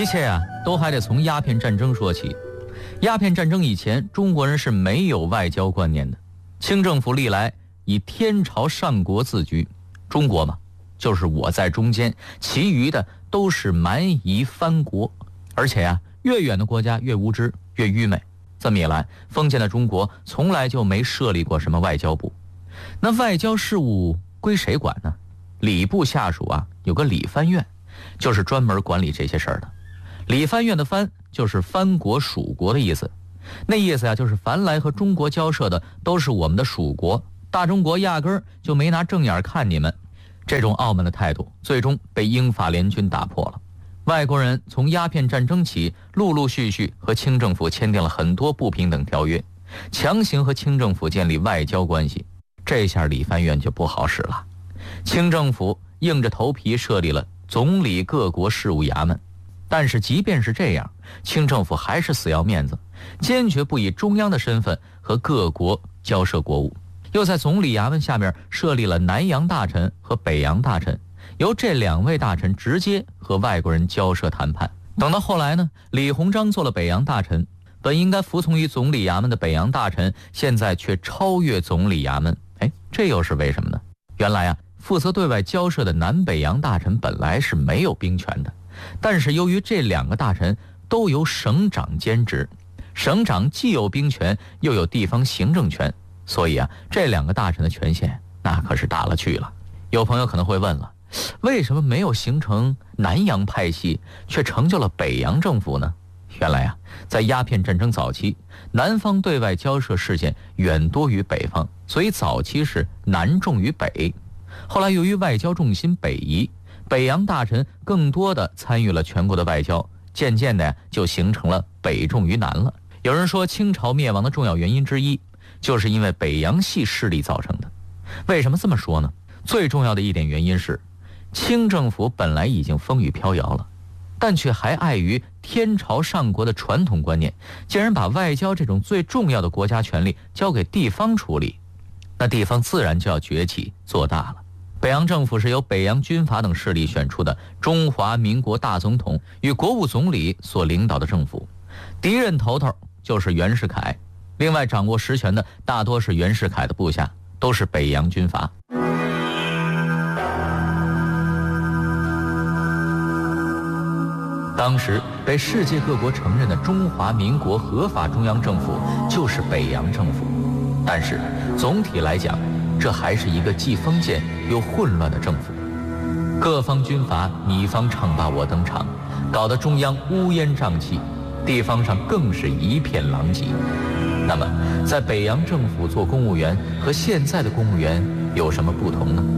切啊，都还得从鸦片战争说起。鸦片战争以前，中国人是没有外交观念的。清政府历来以天朝上国自居，中国嘛，就是我在中间，其余的都是蛮夷藩国。而且啊，越远的国家越无知，越愚昧。这么一来，封建的中国从来就没设立过什么外交部。那外交事务归谁管呢？礼部下属啊，有个礼藩院，就是专门管理这些事儿的。礼藩院的藩就是藩国属国的意思，那意思啊，就是凡来和中国交涉的都是我们的属国，大中国压根儿就没拿正眼看你们。这种傲慢的态度最终被英法联军打破了。外国人从鸦片战争起，陆陆续续和清政府签订了很多不平等条约，强行和清政府建立外交关系。这下礼藩院就不好使了。清政府硬着头皮设立了总理各国事务衙门，但是即便是这样，清政府还是死要面子，坚决不以中央的身份和各国交涉国务，又在总理衙门下面设立了南洋大臣和北洋大臣，由这2位大臣直接和外国人交涉谈判。等到后来呢，李鸿章做了北洋大臣，本应该服从于总理衙门的北洋大臣，现在却超越总理衙门。这又是为什么呢？原来啊，负责对外交涉的南北洋大臣本来是没有兵权的，但是由于这2个大臣都由省长兼职，省长既有兵权又有地方行政权，所以啊，这2个大臣的权限那可是大了去了。有朋友可能会问了，为什么没有形成南洋派系，却成就了北洋政府呢？原来啊，在鸦片战争早期，南方对外交涉事件远多于北方，所以早期是南重于北。后来由于外交重心北移，北洋大臣更多的参与了全国的外交，渐渐的就形成了北重于南了。有人说清朝灭亡的重要原因之一，就是因为北洋系势力造成的。为什么这么说呢？最重要的一点原因是，清政府本来已经风雨飘摇了，但却还碍于天朝上国的传统观念，竟然把外交这种最重要的国家权力交给地方处理，那地方自然就要崛起做大了。北洋政府是由北洋军阀等势力选出的中华民国大总统与国务总理所领导的政府，敌人头头就是袁世凯，另外掌握实权的大多是袁世凯的部下，都是北洋军阀。当时被世界各国承认的中华民国合法中央政府就是北洋政府，但是总体来讲，这还是一个既封建又混乱的政府。各方军阀你方唱罢我登场，搞得中央乌烟瘴气，地方上更是一片狼藉。那么在北洋政府做公务员和现在的公务员有什么不同呢？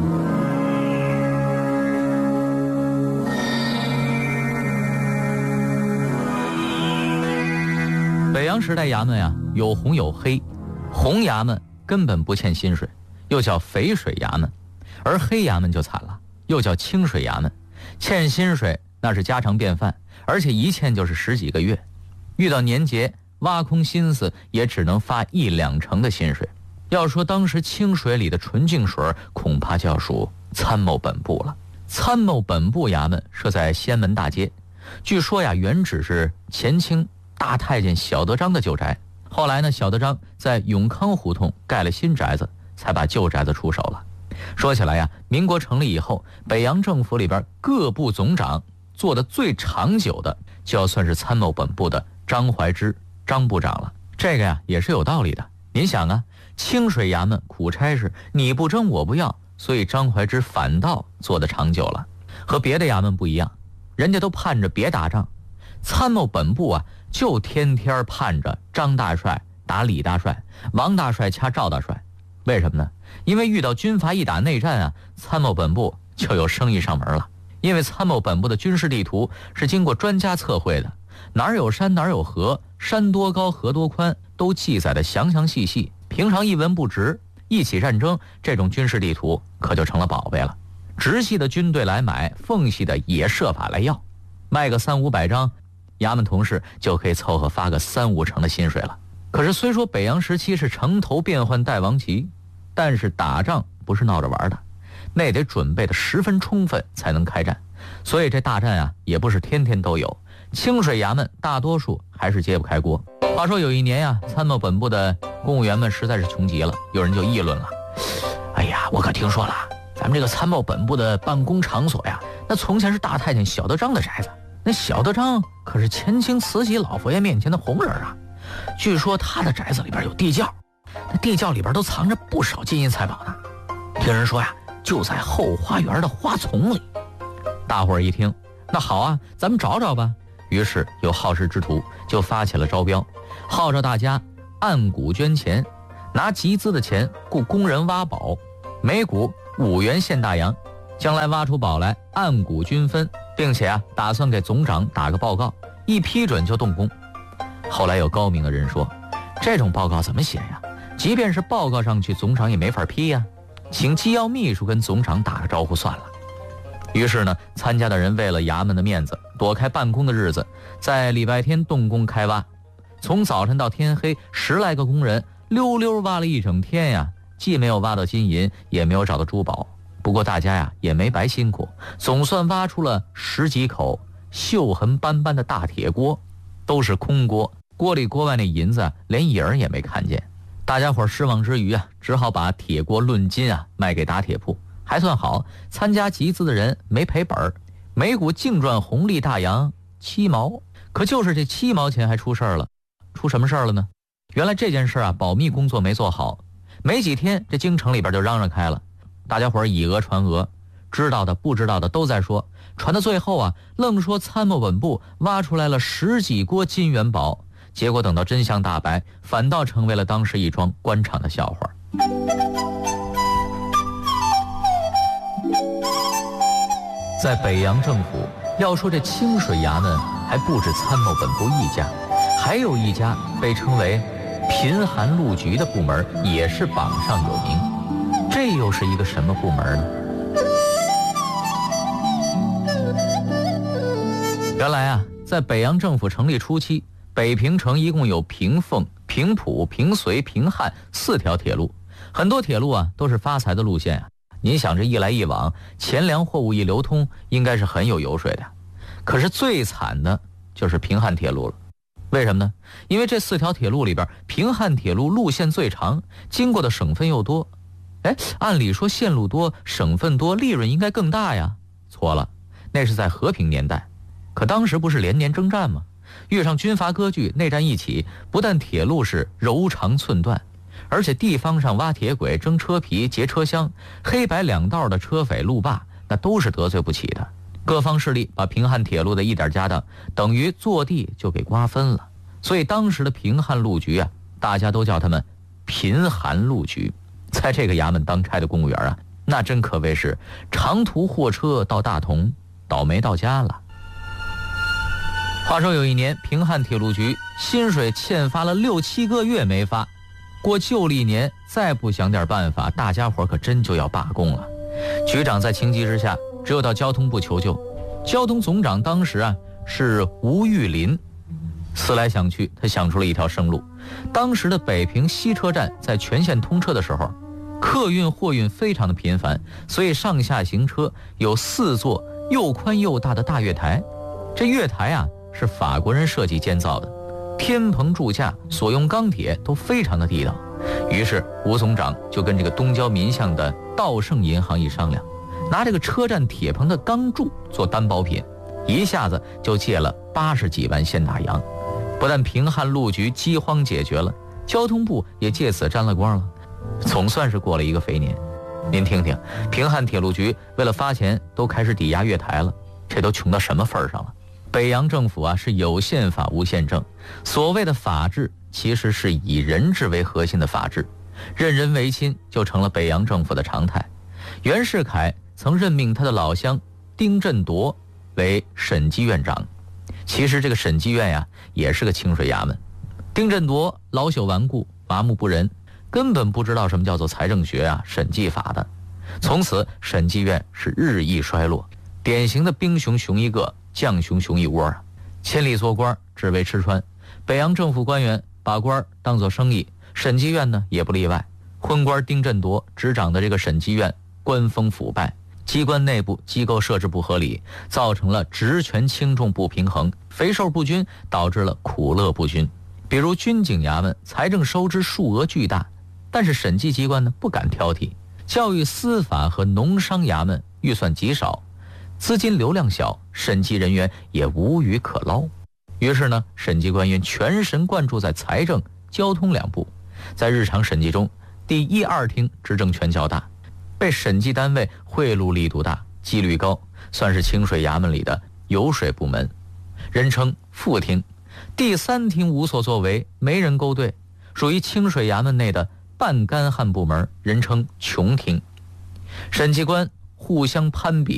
北洋时代衙门啊，有红有黑，红衙门根本不欠薪水，又叫肥水衙门，而黑衙门就惨了，又叫清水衙门，欠薪水那是家常便饭，而且一欠就是10几个月，遇到年节挖空心思也只能发1-2成的薪水。要说当时清水里的纯净水，恐怕就要数参谋本部了。参谋本部衙门设在西安门大街，据说呀，原址是前清大太监小德章的旧宅，后来呢，小德章在永康胡同盖了新宅子，才把旧宅子出手了。说起来呀，民国成立以后，北洋政府里边各部总长做的最长久的，就要算是参谋本部的张怀之张部长了。这个呀也是有道理的。您想啊，清水衙门苦差事你不争我不要，所以张怀之反倒做得长久了。和别的衙门不一样，人家都盼着别打仗，参谋本部啊就天天盼着张大帅打李大帅，王大帅掐赵大帅。为什么呢？因为遇到军阀一打内战啊，参谋本部就有生意上门了。因为参谋本部的军事地图是经过专家测绘的，哪儿有山哪儿有河，山多高河多宽都记载的详详细细，平常一文不值，一起战争这种军事地图可就成了宝贝了。直系的军队来买，奉系的也设法来要，卖个300-500张，衙门同事就可以凑合发个3-5成的薪水了。可是虽说北洋时期是城头变换大王旗，但是打仗不是闹着玩的，那得准备的十分充分才能开战。 所以这大战啊也不是天天都有，清水衙门大多数还是揭不开锅。话说有一年呀，参谋本部的公务员们实在是穷极了，有人就议论了：哎呀，我可听说了，咱们这个参谋本部的办公场所呀，那从前是大太监小德张的宅子，那小德张可是前清慈禧老佛爷面前的红人啊，据说他的宅子里边有地窖，那地窖里边都藏着不少金银财宝呢。听人说呀，就在后花园的花丛里。大伙儿一听，那好啊，咱们找找吧。于是有好事之徒就发起了招标，号召大家按股捐钱，拿集资的钱雇工人挖宝，每股5元现大洋，将来挖出宝来按股均分，并且啊打算给总长打个报告，一批准就动工。后来有高明的人说，这种报告怎么写呀？即便是报告上去，总长也没法批呀，请机要秘书跟总长打个招呼算了。于是呢，参加的人为了衙门的面子，躲开办公的日子，在礼拜天动工开挖，从早晨到天黑，10来个工人溜溜挖了一整天呀，既没有挖到金银，也没有找到珠宝。不过大家呀也没白辛苦，总算挖出了10几口锈痕斑斑的大铁锅，都是空锅，锅里锅外那银子连影儿也没看见。大家伙失望之余啊，只好把铁锅论斤啊卖给打铁铺。还算好，参加集资的人没赔本，每股净赚红利大洋7毛。可就是这7毛钱还出事儿了。出什么事儿了呢？原来这件事啊保密工作没做好，没几天这京城里边就嚷嚷开了，大家伙以讹传讹，知道的不知道的都在说，传到最后啊，愣说参谋本部挖出来了10几锅金元宝，结果等到真相大白，反倒成为了当时一桩官场的笑话。在北洋政府，要说这清水衙门还不止参谋本部一家，还有一家被称为贫寒路局的部门也是榜上有名。这又是一个什么部门呢？原来啊，在北洋政府成立初期，北平城一共有平凤、平埔、平绥、平汉4条铁路，很多铁路啊都是发财的路线啊。您想这一来一往，钱粮货物一流通，应该是很有油水的。可是最惨的就是平汉铁路了。为什么呢？因为这4条铁路里边，平汉铁路路线最长，经过的省份又多。按理说线路多，省份多，利润应该更大呀。错了，那是在和平年代。可当时不是连年征战吗？遇上军阀割据，内战一起，不但铁路是柔肠寸断，而且地方上挖铁轨、征车皮、劫车厢，黑白两道的车匪路霸，那都是得罪不起的。各方势力把平汉铁路的一点家当，等于坐地就给瓜分了。所以当时的平汉路局啊，大家都叫他们贫寒路局。在这个衙门当差的公务员啊，那真可谓是长途货车到大同，倒霉到家了。话说有一年，平汉铁路局薪水欠发了6、7个月没发，过旧历年再不想点办法，大家伙可真就要罢工了。局长在情急之下，只有到交通部求救。交通总长当时啊是吴玉林，思来想去，他想出了一条生路。当时的北平西车站在全线通车的时候，客运货运非常的频繁，所以上下行车有4座又宽又大的大月台。这月台啊是法国人设计建造的，天棚柱架所用钢铁都非常的地道。于是吴总长就跟这个东郊民巷的道盛银行一商量，拿这个车站铁棚的钢柱做担保品，一下子就借了80几万现大洋。不但平汉路局饥荒解决了，交通部也借此沾了光了，总算是过了一个肥年。您听听，平汉铁路局为了发钱都开始抵押月台了，这都穷到什么份上了？北洋政府啊是有宪法无宪政，所谓的法治其实是以人治为核心的法治，任人唯亲就成了北洋政府的常态。袁世凯曾任命他的老乡丁振铎为审计院长，其实这个审计院呀也是个清水衙门。丁振铎老朽顽固，麻木不仁，根本不知道什么叫做财政学啊、审计法的。从此审计院是日益衰落，典型的兵熊熊一个，将熊熊一窝啊！千里做官只为吃穿，北洋政府官员把官当作生意，审计院呢也不例外。昏官丁振铎执掌的这个审计院官风腐败， 机关内部机构设置不合理，造成了职权轻重不平衡，肥瘦不均，导致了苦乐不均。比如军警衙门财政收支数额巨大，但是审计机关呢不敢挑剔；教育司法和农商衙门预算极少，资金流量小，审计人员也无鱼可捞。于是呢，审计官员全神贯注在财政、交通两部，在日常审计中，第一、二厅执政权较大，被审计单位贿赂力度大，纪律高，算是清水衙门里的油水部门，人称副厅。第三厅无所作为，没人勾兑，属于清水衙门内的半干旱部门，人称穷厅。审计官互相攀比，